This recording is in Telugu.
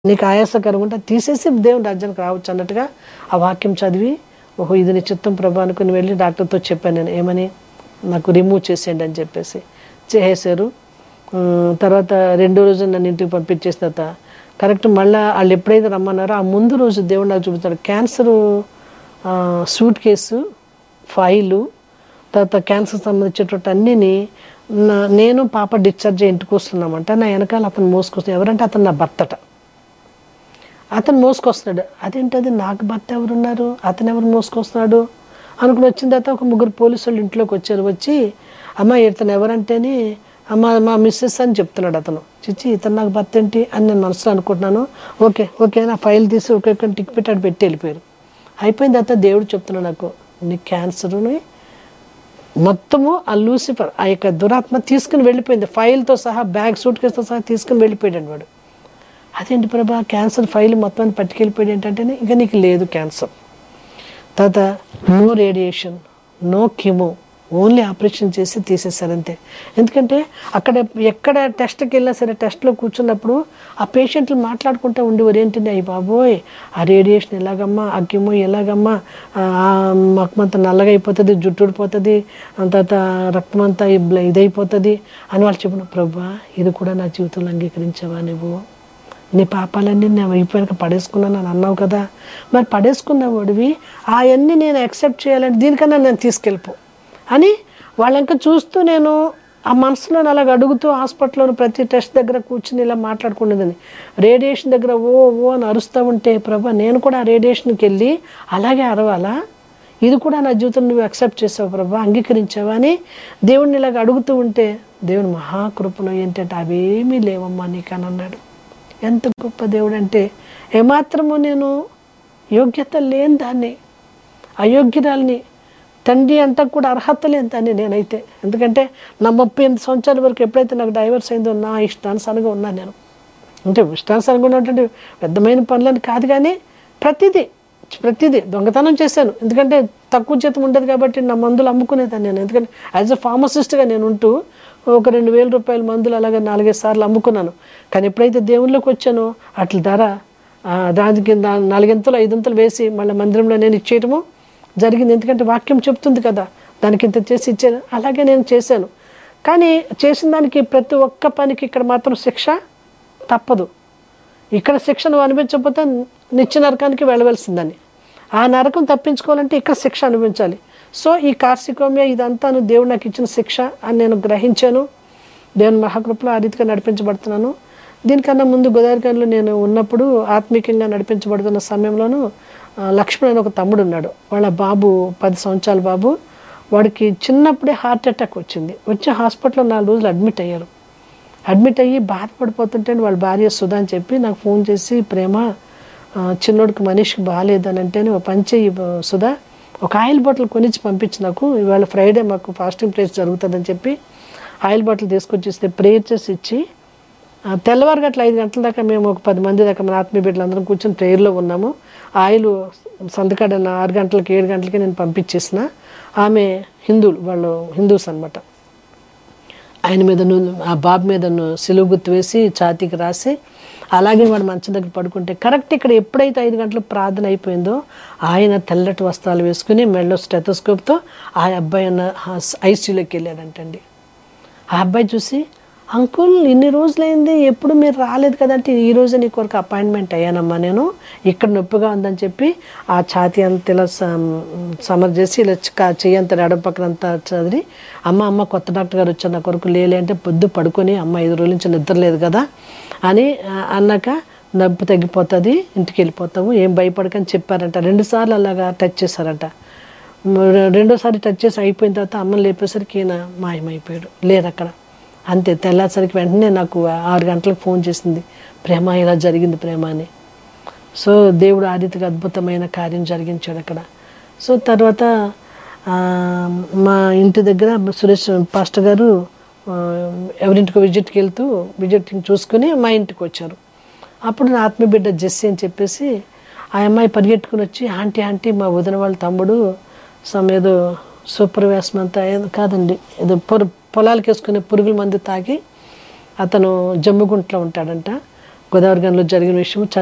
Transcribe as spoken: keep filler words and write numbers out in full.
నీకు ఆయాసకరంగా ఉంటే తీసేసి దేవుని రాజ్యానికి రావచ్చు అన్నట్టుగా ఆ వాక్యం చదివి, ఓహో ఇది నీ చిత్తం ప్రభా అనుకుని వెళ్ళి డాక్టర్తో చెప్పాను నేను, ఏమని నాకు రిమూవ్ చేసేయండి అని చెప్పేసి చేసేసారు. తర్వాత రెండో రోజు నన్ను ఇంటికి పంపించేసిన తర్వాత కరెక్ట్ మళ్ళీ వాళ్ళు ఎప్పుడైతే రమ్మన్నారో ఆ ముందు రోజు దేవుడు నాకు చూపిస్తాడు క్యాన్సరు సూట్ కేసు, ఫైలు, తర్వాత క్యాన్సర్ సంబంధించేటువంటి అన్నిని నేను పాప డిశ్చార్జ్ ఇంటికి వస్తున్నామంట. నా వెనకాల అతను మోసుకొస్తున్నాడు. ఎవరంటే అతను నా భర్తట. అతను మోసుకొస్తున్నాడు. అదేంటది నాకు భర్త ఎవరున్నారు, అతను ఎవరు మోసుకొస్తున్నాడు అనుకుని వచ్చిన తర్వాత ఒక ముగ్గురు పోలీసు వాళ్ళు ఇంట్లోకి వచ్చారు. వచ్చి అమ్మ ఇతను ఎవరంటేనే అమ్మ మా మిస్సెస్ అని చెప్తున్నాడు అతను. చిచ్చి ఇతను నాకు భర్త ఏంటి అని నేను మనసులో అనుకుంటున్నాను. ఓకే ఓకే నా ఫైల్ తీసి ఒకే టిక్ పెట్టాడు పెట్టి వెళ్ళిపోయారు. అయిపోయిన తర్వాత దేవుడు చెప్తున్నాడు నాకు, నీ క్యాన్సర్ని మొత్తము ఆ లూసిఫర్ ఆ యొక్క దురాత్మ తీసుకుని వెళ్ళిపోయింది. ఫైల్తో సహా బ్యాగ్ సూట్ కేసుతో సహా తీసుకుని వెళ్ళిపోయాడు వాడు. అదేంటి ప్రభా క్యాన్సర్ ఫైల్ మొత్తాన్ని పట్టుకెళ్ళిపోయాడు ఏంటంటే ఇక నీకు లేదు క్యాన్సర్. తర్వాత no radiation, no chemo, only operation చేసి తీసేశారు అంతే. ఎందుకంటే అక్కడ ఎక్కడ టెస్ట్కి వెళ్ళినా సరే టెస్ట్లో కూర్చున్నప్పుడు ఆ పేషెంట్లు మాట్లాడుకుంటూ ఉండేవారు, ఏంటంటే అయ్యి బాబోయ్ ఆ రేడియేషన్ ఎలాగమ్మా, ఆ కెమో ఎలాగమ్మా, మొక్కమంతా నల్లగా అయిపోతుంది, జుట్టు ఊడిపోతుంది, తర్వాత రక్తం అంతా ఇదైపోతుంది అని వాళ్ళు చెప్పిన, ప్రభా ఇది కూడా నా జీవితంలో అంగీకరించావా నువ్వు, నీ పాపాలన్నీ నేను అయిపోయాక పడేసుకున్నాను అని అన్నావు కదా, మరి పడేసుకున్నవాడివి అవన్నీ నేను యాక్సెప్ట్ చేయాలంటే దీనికన్నా నేను తీసుకెళ్ళిపో అని వాళ్ళంకా చూస్తూ నేను ఆ మనసులో అలాగ అడుగుతూ హాస్పిటల్లో ప్రతి టెస్ట్ దగ్గర కూర్చుని ఇలా మాట్లాడుకునేదని. రేడియేషన్ దగ్గర ఓ ఓ అని అరుస్తూ ఉంటే ప్రభా నేను కూడా ఆ రేడియేషన్కి వెళ్ళి అలాగే అరవాలా, ఇది కూడా నా జీవితం నువ్వు యాక్సెప్ట్ చేసావు ప్రభా, అంగీకరించావా అని దేవుడిని ఇలాగ అడుగుతూ ఉంటే దేవుని మహాకృపలో ఏంటంటే అవేమీ లేవమ్మా నీకు అని అన్నాడు. ఎంత గొప్ప దేవుడు అంటే, ఏమాత్రము నేను యోగ్యత లేని దాన్ని, అయోగ్యురాల్ని, తండ్రి అంతా కూడా అర్హత లేని దాన్ని నేనైతే. ఎందుకంటే నా ముప్పై ఎనిమిది సంవత్సరాల వరకు ఎప్పుడైతే నాకు డైవర్స్ అయిందో నా ఇష్టానుసారంగా ఉన్నాను నేను. అంటే ఇష్టానుసారంగా ఉన్నటువంటి పెద్దమైన పనులని కాదు, కానీ ప్రతిదీ ప్రతిదీ దొంగతనం చేశాను. ఎందుకంటే తక్కువ జీతం ఉండదు కాబట్టి నా మందులు అమ్ముకునేదాన్ని నేను. ఎందుకంటే యాజ్ అ ఫార్మసిస్ట్గా నేను ఉంటూ ఒక రెండు వేల రూపాయల మందులు అలాగే నాలుగైదు సార్లు అమ్ముకున్నాను. కానీ ఎప్పుడైతే దేవుళ్ళలోకి వచ్చానో అట్ల ధర దానికి నాలుగింతలు ఐదింతలు వేసి మళ్ళీ మందిరంలో నేను ఇచ్చేయటము జరిగింది. ఎందుకంటే వాక్యం చెప్తుంది కదా దానికి ఇంత చేసి ఇచ్చాను, అలాగే నేను చేశాను. కానీ చేసిన దానికి ప్రతి ఒక్క పనికి ఇక్కడ మాత్రం శిక్ష తప్పదు. ఇక్కడ శిక్ష నువ్వు అనిపించకపోతే నిత్య నరకానికి వెళ్ళవలసిందని, ఆ నరకం తప్పించుకోవాలంటే ఇక్కడ శిక్ష అనిపించాలి. సో ఈ కార్సికోమియా ఇదంతా దేవుడు నాకు ఇచ్చిన శిక్ష అని నేను గ్రహించాను. దేవుని మహాకృపలో ఆ రీతిగా నడిపించబడుతున్నాను. దీనికన్నా ముందు గోదావరిలో నేను ఉన్నప్పుడు ఆత్మీయంగా నడిపించబడుతున్న సమయంలోనూ లక్ష్మణ్ అని ఒక తమ్ముడు ఉన్నాడు. వాళ్ళ బాబు పది సంవత్సరాల బాబు, వాడికి చిన్నప్పుడే హార్ట్ అటాక్ వచ్చింది. వచ్చి హాస్పిటల్లో నాలుగు రోజులు అడ్మిట్ అయ్యారు. అడ్మిట్ అయ్యి బాధపడిపోతుంటే వాళ్ళ భార్య సుధా అని చెప్పి నాకు ఫోన్ చేసి, ప్రేమ చిన్నోడికి మనీష్కి బాగాలేదని అంటే ఒక పంచి సుధా ఒక ఆయిల్ బాటిల్ కొనిచ్చి పంపించి నాకు, ఇవాళ ఫ్రైడే మాకు ఫాస్టింగ్ ప్లేస్ జరుగుతుందని చెప్పి ఆయిల్ బాటిల్ తీసుకొచ్చేస్తే ప్రేయర్ చేసి ఇచ్చి తెల్లవారు గట్ల ఐదు గంటల దాకా మేము ఒక పది మంది దాకా మన ఆత్మీయ బిడ్డలు అందరం కూర్చొని ప్రేయర్లో ఉన్నాము. ఆయిల్ సంతకాడ ఆరు గంటలకి ఏడు గంటలకి నేను పంపించేసిన. ఆమె హిందువులు, వాళ్ళు హిందూస్ అనమాట. ఆయన మీద ఆ బాబు మీద సిలువు గుర్తు వేసి ఛాతీకి రాసి అలాగే వాడు మంచం దగ్గర పడుకుంటే కరెక్ట్ ఇక్కడ ఎప్పుడైతే ఐదు గంటలకు ప్రార్థన అయిపోయిందో ఆయన తెల్లటి వస్త్రాలు వేసుకుని మెడలో స్టెథోస్కోప్తో ఆ అబ్బాయి అన్న ఐసీయూలోకి వెళ్ళాడంటండి. ఆ అబ్బాయి చూసి, అంకుల్ ఇన్ని రోజులైంది ఎప్పుడు మీరు రాలేదు కదంటే, ఈ రోజు నీ కొరకు అపాయింట్మెంట్ అయ్యానమ్మా నేను, ఇక్కడ నొప్పిగా ఉందని చెప్పి ఆ ఛాతీ అంత ఇలా సమర్ చేసి ఇలా చెయ్యంత ఎడమ పక్కనంతా చదివి, అమ్మ అమ్మ కొత్త డాక్టర్ గారు వచ్చారు నా కొరకు లేలే అంటే, పొద్దు పడుకొని అమ్మ ఐదు రోజుల నుంచి నిద్ర లేదు కదా అని అన్నాక, నొప్పి తగ్గిపోతుంది ఇంటికి వెళ్ళిపోతావు ఏం భయపడకని చెప్పారంట. రెండుసార్లు అలాగా టచ్ చేశారంట. రెండోసారి టచ్ చేసి అయిపోయిన తర్వాత అమ్మని లేపేసరికి ఈయన మాయమైపోయాడు, లేదు అక్కడ. అంతే తెల్లాసరికి వెంటనే నాకు ఆరు గంటలకు ఫోన్ చేసింది, ప్రేమ ఇలా జరిగింది ప్రేమ అని. సో దేవుడు ఆ రీతిగా అద్భుతమైన కార్యం జరిగించాడు అక్కడ. సో తర్వాత మా ఇంటి దగ్గర సురేష్ పాస్టర్ గారు ఎవరింటికి విజిట్కి వెళ్తూ విజిటింగ్ చూసుకుని మా ఇంటికి వచ్చారు. అప్పుడు నా ఆత్మీయ బిడ్డ జెస్సీ అని చెప్పేసి ఆ అమ్మాయి పరిగెట్టుకుని వచ్చి, ఆంటీ ఆంటీ మా వదిన వాళ్ళ తమ్ముడు సమ్ ఏదో సూపర్ వ్యాసం అంతా ఏదో కాదండి ఏదో పొర పొలాలకు వేసుకునే పురుగుల మందు తాగి అతను జమ్మిగుంట్లో ఉంటాడంట. గోదావరి గనిలో జరిగిన విషయం